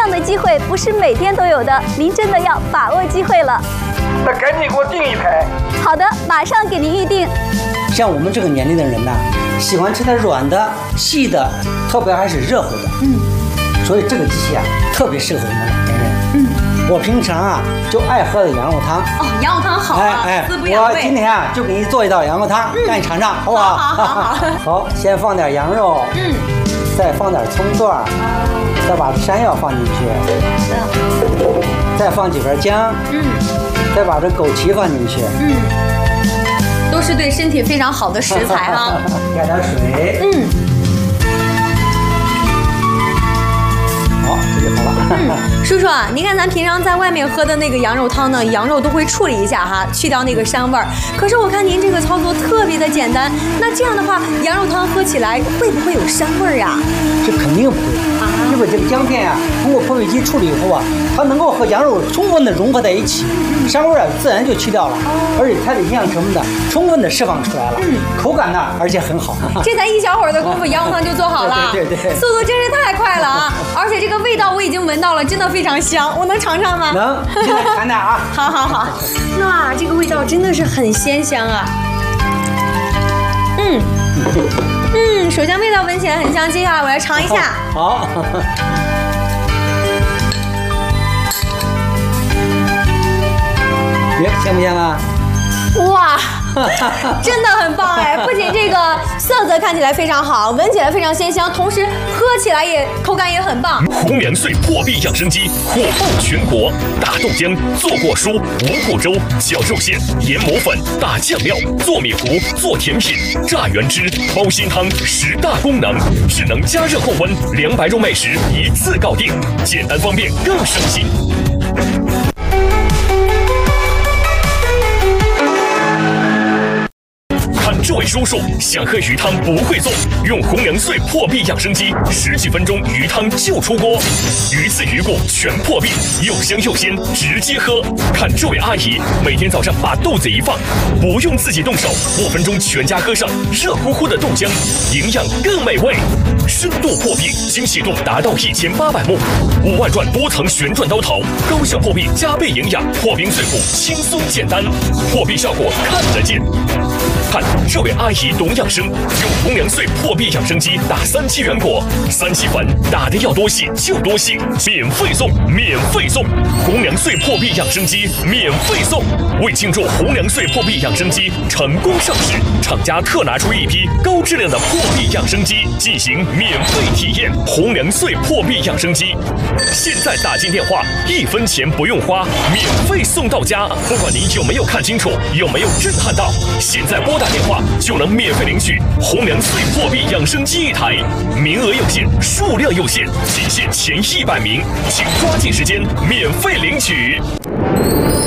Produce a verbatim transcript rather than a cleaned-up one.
样的机会不是每天都有的，您真的要把握机会了。 那赶紧给我订一排。 好的，马上给您预定。 像我们这个年龄的人呢，喜欢吃点软的、细的，特别还是热乎的。嗯，所以这个机器啊，特别适合我们老年人。嗯，我平常啊就爱喝的羊肉汤。 哦，羊肉汤好啊， 哎哎， 滋补养胃。 我今天啊就给你做一道羊肉汤，让你尝尝，好不好？ 好好好。 好，先放点羊肉， 嗯， 再放点葱段，再把山药放进去，再放几份姜， 嗯， 再把这枸杞放进去， 嗯，都是对身体非常好的食材哈。 加点水， 嗯， 好，这就好了。 嗯，叔叔啊，您看咱平常在外面喝的那个羊肉汤呢，羊肉都会处理一下哈，去掉那个膻味儿。可是我看您这个操作特别的简单，那这样的话，羊肉汤喝起来会不会有膻味儿呀？ 这肯定不会，因为这个姜片啊，通过破味机处理以后啊，它能够和羊肉充分的融合在一起，膻味啊自然就去掉了，而且它的营养成分呢充分的释放出来了，口感呢而且很好。 这才一小会儿的功夫，羊肉汤就做好了， 对对对， 速度真是太快了啊！而且这个味道我已经闻到了，真的非常香，我能尝尝吗？ 能，现在尝尝啊！ 好好好，哇，这个味道真的是很鲜香啊！嗯嗯，首先味道闻起来很香，接下来我来尝一下。 好。你香不香啊？ 哇，真的很棒哎！不仅这个色泽看起来非常好，闻起来非常鲜香，同时喝起来也口感也很棒。 红粮穗破壁养生鸡火爆全国，大豆浆做过蔬，五谷粥搅肉馅，研磨粉，打酱料，做米糊，做甜品，榨原汁，煲新汤，十大功能，智能加热控温，两百种美食一次搞定，简单方便更省心。这位叔叔想喝鱼汤不会做，用红粮穗破壁养生鸡，十几分钟鱼汤就出锅，鱼刺鱼骨全破壁，又香又鲜，直接喝。看这位阿姨，每天早上把豆子一放，不用自己动手，五分钟全家喝上热乎乎的豆浆，营养更美味。深度破壁，精细度达到一千八百目，五万转多层旋转刀头，高效破壁加倍营养，破冰碎骨轻松简单，破壁效果看得见。看这位阿姨懂养生，用红粮穗破壁养生鸡打三七原果，三七粉打的要多细就多细，免费送，免费送，红粮穗破壁养生鸡免费送。为庆祝红粮穗破壁养生鸡成功上市，厂家特拿出一批高质量的破壁养生鸡进行免费体验。红粮穗破壁养生鸡，现在打进电话，一分钱不用花，免费送到家。不管您有没有看清楚，有没有震撼到，现在拨打电话就能免费领取红粮穗破壁养生机一台，名额有限，数量有限，仅限前一百名，请抓紧时间免费领取。